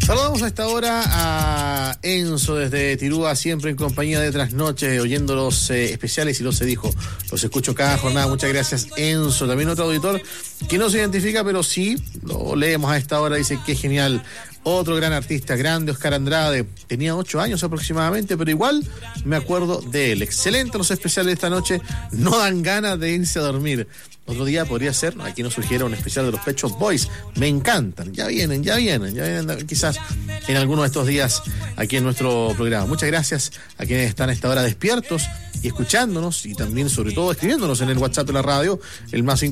Saludamos a esta hora a Enzo desde Tirúa, siempre en compañía de Trasnoche, oyendo los especiales y los se dijo. Los escucho cada jornada. Muchas gracias, Enzo. También otro auditor que no se identifica, pero sí lo leemos a esta hora. Dice que genial. Otro gran artista, grande Oscar Andrade. Tenía 8 años aproximadamente, pero igual me acuerdo de él. Excelente los especiales de esta noche. No dan ganas de irse a dormir. Otro día podría ser, aquí nos sugiere un especial de los Pet Shop Boys. Me encantan, ya vienen, quizás en alguno de estos días aquí en nuestro programa. Muchas gracias a quienes están a esta hora despiertos y escuchándonos, y también sobre todo escribiéndonos en el WhatsApp de la radio, el más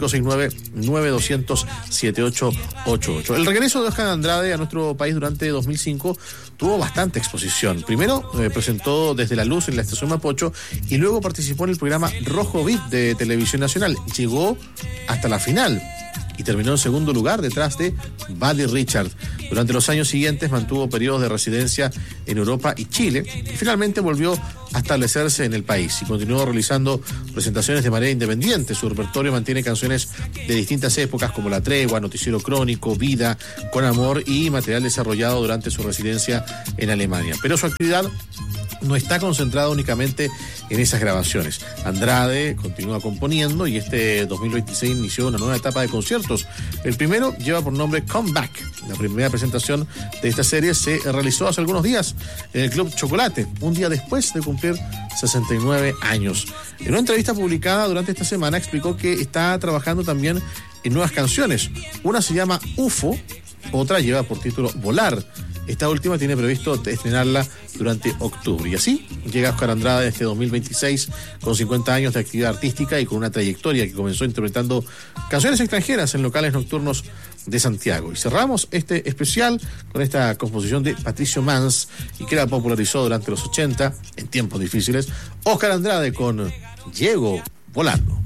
569-9200-7888. El regreso de Oscar Andrade a nuestro país durante 2005 tuvo bastante exposición. Primero presentó Desde la Luz en la estación Mapocho y luego participó en el programa Rojo Beat de Televisión Nacional. Llegó hasta la final y terminó en segundo lugar detrás de Buddy Richard. Durante los años siguientes mantuvo periodos de residencia en Europa y Chile y finalmente volvió a establecerse en el país y continuó realizando presentaciones de manera independiente. Su repertorio mantiene canciones de distintas épocas como La Tregua, Noticiero Crónico, Vida, Con Amor y material desarrollado durante su residencia en Alemania. Pero su actividad no está concentrada únicamente en esas grabaciones. Andrade continúa componiendo y este 2026 inició una nueva etapa de conciertos. El primero lleva por nombre Comeback. La primera presentación de esta serie se realizó hace algunos días en el Club Chocolate, un día después de cumplir 69 años. En una entrevista publicada durante esta semana explicó que está trabajando también en nuevas canciones. Una se llama UFO, otra lleva por título Volar. Esta última tiene previsto estrenarla durante octubre. Y así llega Oscar Andrade este 2026 con 50 años de actividad artística y con una trayectoria que comenzó interpretando canciones extranjeras en locales nocturnos de Santiago. Y cerramos este especial con esta composición de Patricio Mans y que la popularizó durante los 80 en tiempos difíciles. Oscar Andrade con Llego Volando.